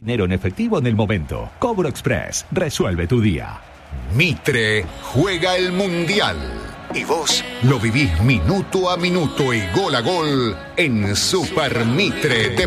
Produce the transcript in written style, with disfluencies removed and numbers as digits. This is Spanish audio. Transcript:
Dinero en efectivo en el momento. Cobro Express. Resuelve tu día. Mitre juega el Mundial. Y vos lo vivís minuto a minuto y gol a gol en Super Mitre